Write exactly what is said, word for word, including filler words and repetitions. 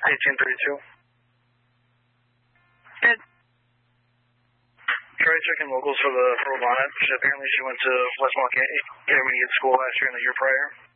eighteen thirty-two. Good. Try checking locals for the for Bonnet. Apparently she went to West Montgomery Intermediate School last year and the year prior.